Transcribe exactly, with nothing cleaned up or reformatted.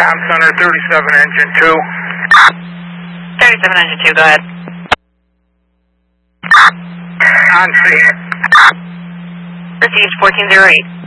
Com Center, thirty-seven engine two. thirty-seven engine two, go ahead. On scene. Received fourteen zero eight.